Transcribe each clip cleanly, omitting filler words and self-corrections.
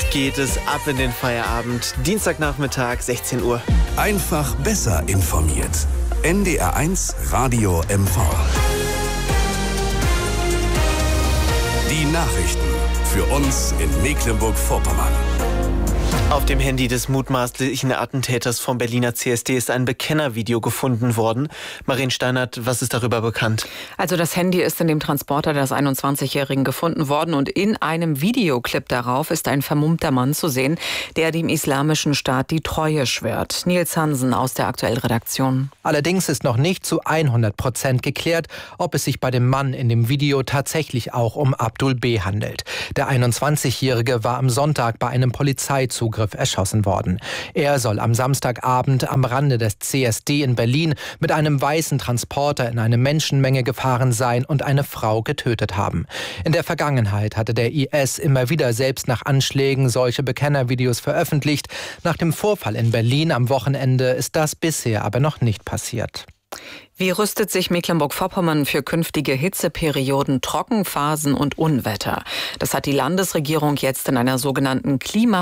geht es ab in den Feierabend. Dienstagnachmittag, 16 Uhr. Einfach besser informiert. NDR1 Radio MV. Die Nachrichten für uns in Mecklenburg-Vorpommern. Auf dem Handy des mutmaßlichen Attentäters vom Berliner CSD ist ein Bekennervideo gefunden worden. Marien Steinert, was ist darüber bekannt? Also das Handy ist in dem Transporter des 21-Jährigen gefunden worden und in einem Videoclip darauf ist ein vermummter Mann zu sehen, der dem Islamischen Staat die Treue schwört. Nils Hansen aus der Aktuell-Redaktion. Allerdings ist noch nicht zu 100% geklärt, ob es sich bei dem Mann in dem Video tatsächlich auch um Abdul B. handelt. Der 21-Jährige war am Sonntag bei einem Polizeizugriff erschossen worden. Er soll am Samstagabend am Rande des CSD in Berlin mit einem weißen Transporter in eine Menschenmenge gefahren sein und eine Frau getötet haben. In der Vergangenheit hatte der IS immer wieder selbst nach Anschlägen solche Bekennervideos veröffentlicht. Nach dem Vorfall in Berlin am Wochenende ist das bisher aber noch nicht passiert. Wie rüstet sich Mecklenburg-Vorpommern für künftige Hitzeperioden, Trockenphasen und Unwetter? Das hat die Landesregierung jetzt in einer sogenannten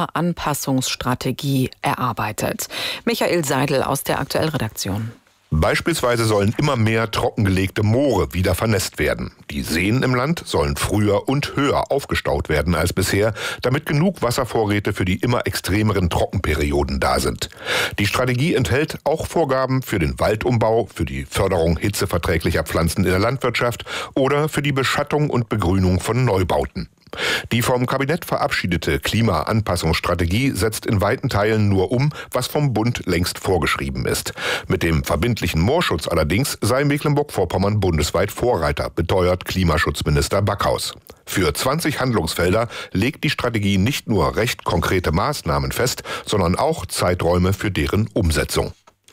Klimaanpassungsstrategie erarbeitet. Michael Seidel aus der Aktuell-Redaktion. Beispielsweise sollen immer mehr trockengelegte Moore wieder vernässt werden. Die Seen im Land sollen früher und höher aufgestaut werden als bisher, damit genug Wasservorräte für die immer extremeren Trockenperioden da sind. Die Strategie enthält auch Vorgaben für den Waldumbau, für die Förderung hitzeverträglicher Pflanzen in der Landwirtschaft oder für die Beschattung und Begrünung von Neubauten. Die vom Kabinett verabschiedete Klimaanpassungsstrategie setzt in weiten Teilen nur um, was vom Bund längst vorgeschrieben ist. Mit dem verbindlichen Moorschutz allerdings sei Mecklenburg-Vorpommern bundesweit Vorreiter, beteuert Klimaschutzminister Backhaus. Für 20 Handlungsfelder legt die Strategie nicht nur recht konkrete Maßnahmen fest, sondern auch Zeiträume für deren Umsetzung.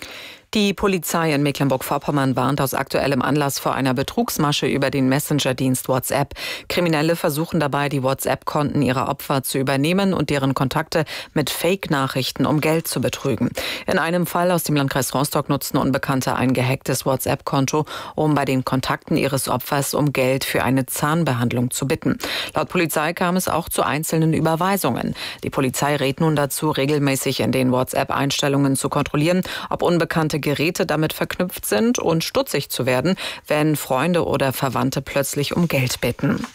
Die Polizei in Mecklenburg-Vorpommern warnt aus aktuellem Anlass vor einer Betrugsmasche über den Messenger-Dienst WhatsApp. Kriminelle versuchen dabei, die WhatsApp-Konten ihrer Opfer zu übernehmen und deren Kontakte mit Fake-Nachrichten um Geld zu betrügen. In einem Fall aus dem Landkreis Rostock nutzten Unbekannte ein gehacktes WhatsApp-Konto, um bei den Kontakten ihres Opfers um Geld für eine Zahnbehandlung zu bitten. Laut Polizei kam es auch zu einzelnen Überweisungen. Die Polizei rät nun dazu, regelmäßig in den WhatsApp-Einstellungen zu kontrollieren, ob unbekannte Geräte damit verknüpft sind und stutzig zu werden, wenn Freunde oder Verwandte plötzlich um Geld bitten.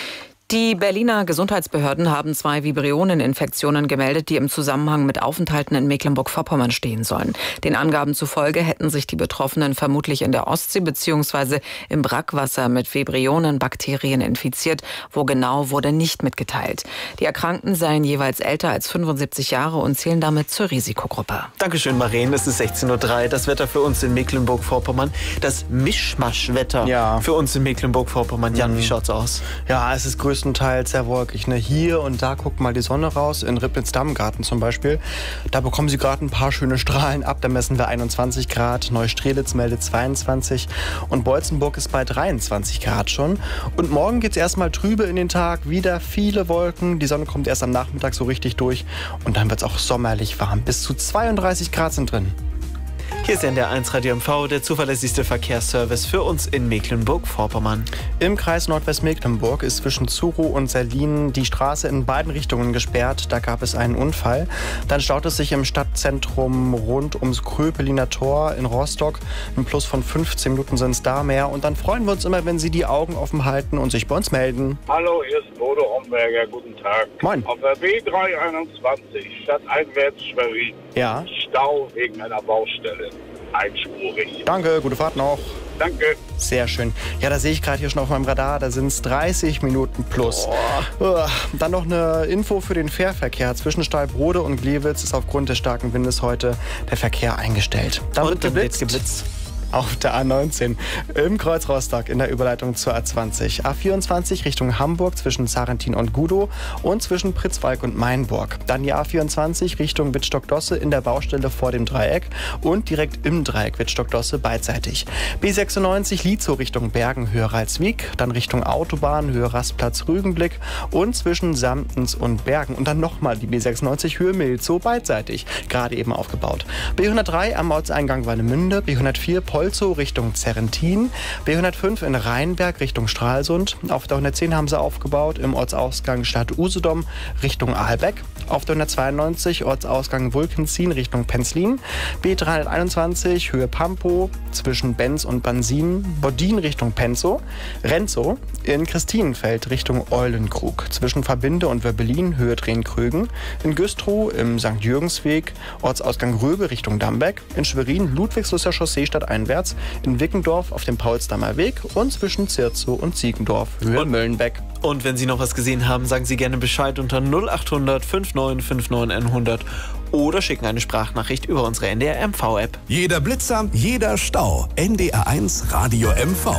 Die Berliner Gesundheitsbehörden haben 2 Vibrioneninfektionen gemeldet, die im Zusammenhang mit Aufenthalten in Mecklenburg-Vorpommern stehen sollen. Den Angaben zufolge hätten sich die Betroffenen vermutlich in der Ostsee bzw. im Brackwasser mit Vibrionenbakterien infiziert. Wo genau, wurde nicht mitgeteilt. Die Erkrankten seien jeweils älter als 75 Jahre und zählen damit zur Risikogruppe. Dankeschön, Marien. Es ist 16:03 Uhr. Das Wetter für uns in Mecklenburg-Vorpommern. Das Mischmaschwetter für uns in Mecklenburg-Vorpommern. Jan, wie schaut's aus? Ja, es ist größtenteils sehr wolkig. Hier und da guckt mal die Sonne raus, in Ribnitz-Dammgarten zum Beispiel. Da bekommen Sie gerade ein paar schöne Strahlen ab. Da messen wir 21 Grad. Neustrelitz meldet 22 und Beutzenburg ist bei 23 Grad schon. Und morgen geht es erstmal trübe in den Tag. Wieder viele Wolken. Die Sonne kommt erst am Nachmittag so richtig durch. Und dann wird es auch sommerlich warm. Bis zu 32 Grad sind drin. Hier ist NDR1 Radio MV, der zuverlässigste Verkehrsservice für uns in Mecklenburg-Vorpommern. Im Kreis Nordwestmecklenburg ist zwischen Zurow und Serlin die Straße in beiden Richtungen gesperrt. Da gab es einen Unfall. Dann staut es sich im Stadtzentrum rund ums Kröpeliner Tor in Rostock. Ein Plus von 15 Minuten sind es da mehr. Und dann freuen wir uns immer, wenn Sie die Augen offen halten und sich bei uns melden. Hallo, hier ist Bodo Homberger. Guten Tag. Moin. Auf der B321 stadteinwärts Schwerin. Ja. Stau wegen einer Baustelle. Einspurig. Danke, gute Fahrt noch. Danke. Sehr schön. Ja, da sehe ich gerade hier schon auf meinem Radar, da sind es 30 Minuten plus. Dann noch eine Info für den Fährverkehr. Zwischen Stallbrode und Glewitz ist aufgrund des starken Windes heute der Verkehr eingestellt. Dann wird geblitzt. Auf der A19 im Kreuz Rostock in der Überleitung zur A20. A24 Richtung Hamburg zwischen Sarrentin und Gudow und zwischen Pritzwalk und Mainburg. Dann die A24 Richtung Wittstock-Dosse in der Baustelle vor dem Dreieck und direkt im Dreieck Wittstock-Dosse beidseitig. B96 Lietzow Richtung Bergen Höhe Ralswiek, dann Richtung Autobahn Höhe Rastplatz Rügenblick und zwischen Samtens und Bergen. Und dann nochmal die B96 Höhe Milzow beidseitig, gerade eben aufgebaut. B103 am Ortseingang Warnemünde, B104 Polzow Richtung Zerrentin, B105 in Rheinberg Richtung Stralsund. Auf der 110 haben sie aufgebaut im Ortsausgang Stadt Usedom Richtung Ahlbeck. Auf der 192 Ortsausgang Wulkenzien Richtung Penzlin. B321 Höhe Pampo zwischen Benz und Bodin Richtung Penzow. Renzow in Christinenfeld Richtung Eulenkrug zwischen Verbinde und Wöbbelin Höhe Drehkrögen. In Güstrow im St. Jürgensweg Ortsausgang Röbe Richtung Dambeck. In Schwerin Ludwigslüsser Chaussee stadteinwärts. In Wickendorf auf dem Paulsdammer Weg und zwischen Zirzow und Ziegendorf Höhe Möllenbeck. Und wenn Sie noch was gesehen haben, sagen Sie gerne Bescheid unter 0800 5959 100 oder schicken eine Sprachnachricht über unsere NDR MV-App. Jeder Blitzer, jeder Stau. NDR1 Radio MV.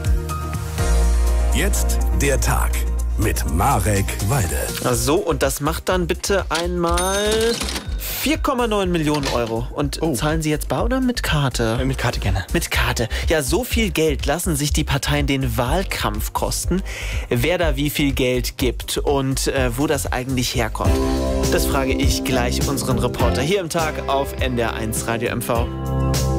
Jetzt der Tag mit Marek Walde. So, und das macht dann bitte einmal 4,9 Millionen Euro. Und zahlen Sie jetzt bar oder mit Karte? Mit Karte gerne. Mit Karte. Ja, so viel Geld lassen sich die Parteien den Wahlkampf kosten. Wer da wie viel Geld gibt und wo das eigentlich herkommt, das frage ich gleich unseren Reporter hier im Tag auf NDR1 Radio MV.